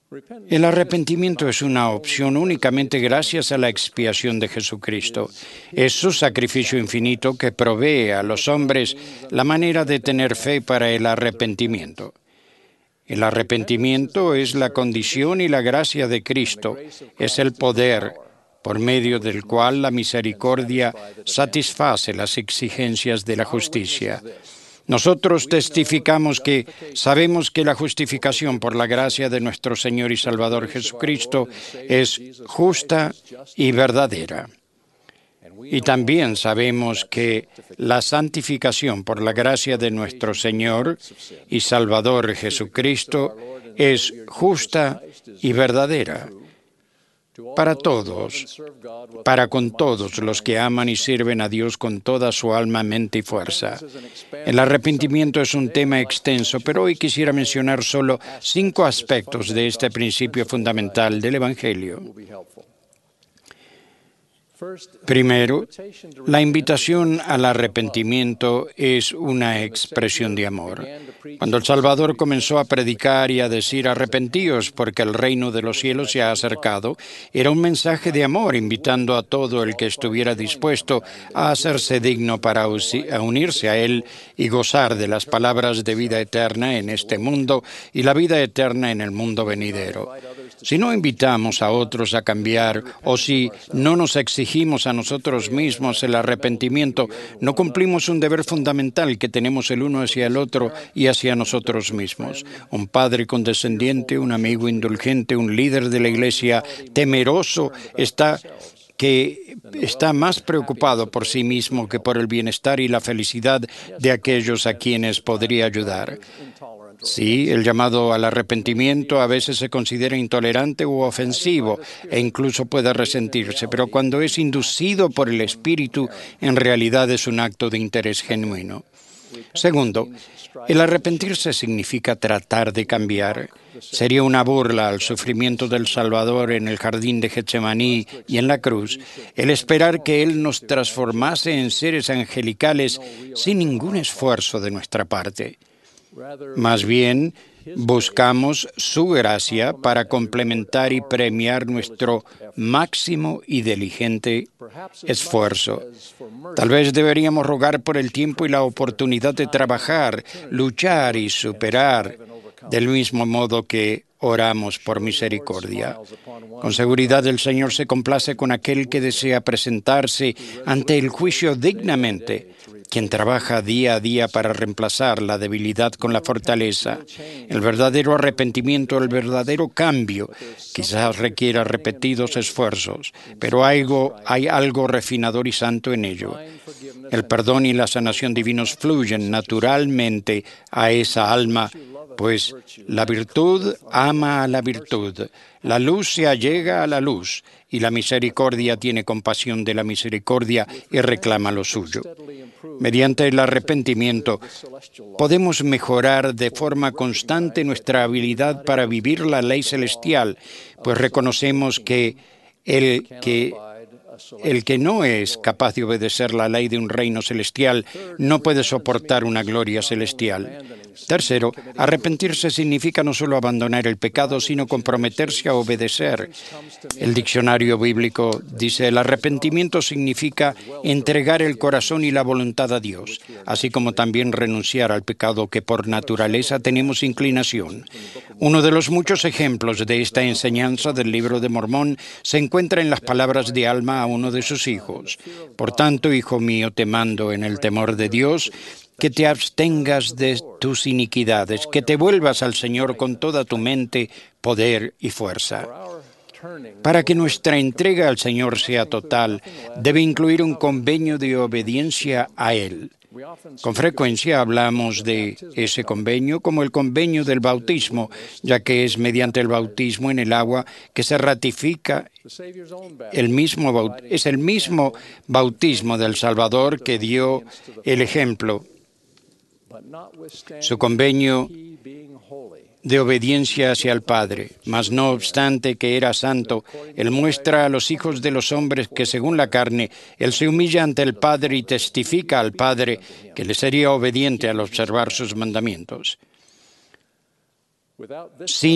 El arrepentimiento es una opción únicamente gracias a la expiación de Jesucristo. Es su sacrificio infinito que provee a los hombres la manera de tener fe para el arrepentimiento. El arrepentimiento es la condición y la gracia de Cristo, es el poder por medio del cual la misericordia satisface las exigencias de la justicia. Nosotros testificamos que sabemos que la justificación por la gracia de nuestro Señor y Salvador Jesucristo es justa y verdadera. Y también sabemos que la santificación por la gracia de nuestro Señor y Salvador Jesucristo es justa y verdadera para todos, para con todos los que aman y sirven a Dios con toda su alma, mente y fuerza. El arrepentimiento es un tema extenso, pero hoy quisiera mencionar solo 5 aspectos de este principio fundamental del Evangelio. Primero, la invitación al arrepentimiento es una expresión de amor. Cuando el Salvador comenzó a predicar y a decir arrepentíos porque el reino de los cielos se ha acercado, era un mensaje de amor invitando a todo el que estuviera dispuesto a hacerse digno para unirse a Él y gozar de las palabras de vida eterna en este mundo y la vida eterna en el mundo venidero. Si no invitamos a otros a cambiar o si no nos exigimos a nosotros mismos el arrepentimiento, no cumplimos un deber fundamental que tenemos el uno hacia el otro y hacia nosotros mismos. Un padre condescendiente, un amigo indulgente, un líder de la iglesia temeroso que está más preocupado por sí mismo que por el bienestar y la felicidad de aquellos a quienes podría ayudar. Sí, el llamado al arrepentimiento a veces se considera intolerante u ofensivo e incluso puede resentirse, pero cuando es inducido por el Espíritu, en realidad es un acto de interés genuino. Segundo, el arrepentirse significa tratar de cambiar. Sería una burla al sufrimiento del Salvador en el jardín de Getsemaní y en la cruz el esperar que Él nos transformase en seres angelicales sin ningún esfuerzo de nuestra parte. Más bien, buscamos su gracia para complementar y premiar nuestro máximo y diligente esfuerzo. Tal vez deberíamos rogar por el tiempo y la oportunidad de trabajar, luchar y superar, del mismo modo que oramos por misericordia. Con seguridad el Señor se complace con aquel que desea presentarse ante el juicio dignamente, quien trabaja día a día para reemplazar la debilidad con la fortaleza. El verdadero arrepentimiento, el verdadero cambio, quizás requiera repetidos esfuerzos, pero hay algo refinador y santo en ello. El perdón y la sanación divinos fluyen naturalmente a esa alma, pues la virtud ama a la virtud, la luz se allega a la luz, y la misericordia tiene compasión de la misericordia y reclama lo suyo. Mediante el arrepentimiento podemos mejorar de forma constante nuestra habilidad para vivir la ley celestial, pues reconocemos que el que no es capaz de obedecer la ley de un reino celestial no puede soportar una gloria celestial. Tercero, arrepentirse significa no solo abandonar el pecado, sino comprometerse a obedecer. El diccionario bíblico dice: el arrepentimiento significa entregar el corazón y la voluntad a Dios, así como también renunciar al pecado que por naturaleza tenemos inclinación. Uno de los muchos ejemplos de esta enseñanza del libro de Mormón se encuentra en las palabras de Alma a uno de sus hijos. Por tanto, hijo mío, te mando en el temor de Dios, que te abstengas de tus iniquidades, que te vuelvas al Señor con toda tu mente, poder y fuerza. Para que nuestra entrega al Señor sea total, debe incluir un convenio de obediencia a Él. Con frecuencia hablamos de ese convenio como el convenio del bautismo, ya que es mediante el bautismo en el agua que se ratifica es el mismo bautismo del Salvador que dio el ejemplo. Su convenio de obediencia hacia el Padre, mas no obstante que era santo, Él muestra a los hijos de los hombres que según la carne, Él se humilla ante el Padre y testifica al Padre que le sería obediente al observar sus mandamientos. Sin